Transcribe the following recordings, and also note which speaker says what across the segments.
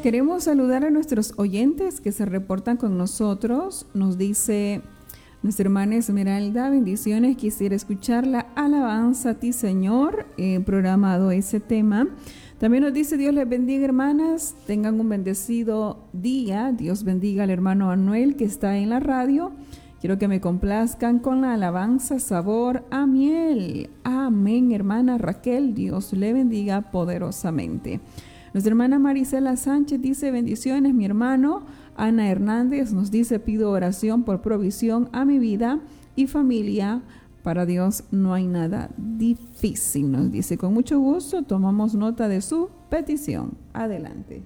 Speaker 1: Queremos saludar a nuestros oyentes que se reportan con nosotros. Nos dice nuestra hermana Esmeralda, bendiciones, quisiera escuchar la alabanza a ti, Señor, programado ese tema. También nos dice, Dios les bendiga, hermanas, tengan un bendecido día. Dios bendiga al hermano Manuel que está en la radio. Quiero que me complazcan con la alabanza sabor a miel. Amén, hermana Raquel, Dios le bendiga poderosamente. Nuestra hermana Marisela Sánchez dice, bendiciones, mi hermano. Ana Hernández nos dice, pido oración por provisión a mi vida y familia. Para Dios no hay nada difícil, nos dice. Con mucho gusto tomamos nota de su petición. Adelante.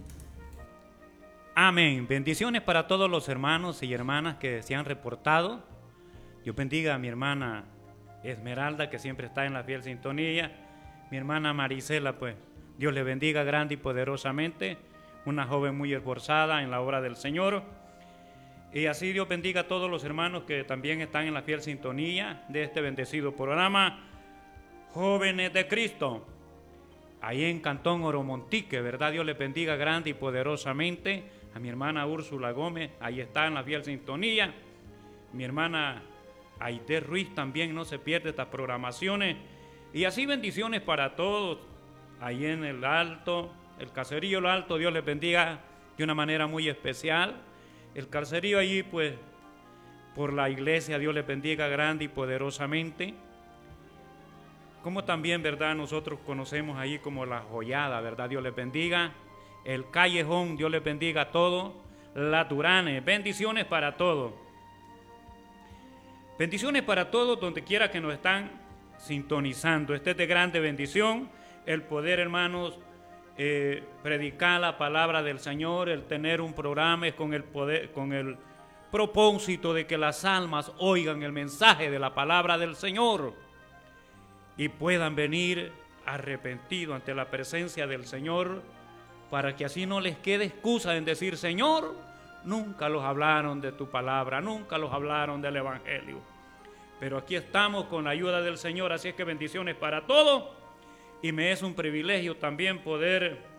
Speaker 2: Amén. Bendiciones para todos los hermanos y hermanas que se han reportado. Dios bendiga a mi hermana Esmeralda, que siempre está en la fiel sintonía. Mi hermana Marisela, pues, Dios le bendiga grande y poderosamente. Una joven muy esforzada en la obra del Señor. Y así Dios bendiga a todos los hermanos que también están en la fiel sintonía de este bendecido programa, Jóvenes de Cristo. Ahí en Cantón Oromontique, ¿verdad? Dios les bendiga grande y poderosamente. A mi hermana Úrsula Gómez, ahí está en la fiel sintonía. Mi hermana Aide Ruiz también no se pierde estas programaciones. Y así bendiciones para todos. Ahí en el Alto, el Caserío El Alto, Dios les bendiga de una manera muy especial. El caserío allí, pues, por la iglesia, Dios les bendiga grande y poderosamente. Como también, ¿verdad? Nosotros conocemos ahí como la Joyada, ¿verdad? Dios les bendiga. El Callejón, Dios les bendiga a todos. La Duranes, bendiciones para todos. Bendiciones para todos donde quiera que nos están sintonizando. Este es de grande bendición el poder, hermanos, predicar la palabra del Señor, el tener un programa con el poder, con el propósito de que las almas oigan el mensaje de la palabra del Señor y puedan venir arrepentidos ante la presencia del Señor, para que así no les quede excusa en decir, Señor, nunca los hablaron de tu palabra, nunca los hablaron del Evangelio. Pero aquí estamos con la ayuda del Señor, así es que bendiciones para todos. Y me es un privilegio también poder